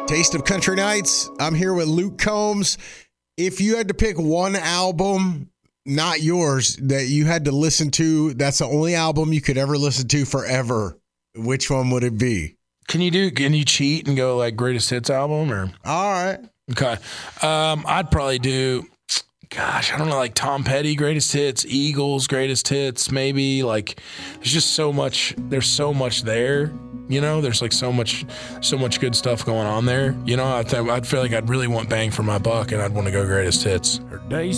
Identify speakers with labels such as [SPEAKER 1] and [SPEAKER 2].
[SPEAKER 1] Taste of Country Nights. I'm here with Luke Combs. If you had to pick one album, not yours, that you had to listen to, that's the only album you could ever listen to forever, which one would it be?
[SPEAKER 2] Can you cheat and go like greatest hits album or?
[SPEAKER 1] All right.
[SPEAKER 2] Okay. I'd probably do, gosh, I don't know, like Tom Petty greatest hits, Eagles greatest hits, maybe. Like there's just so much there, you know, there's like so much good stuff going on there. You know, I'd feel like I'd really want bang for my buck and I'd want to go greatest hits.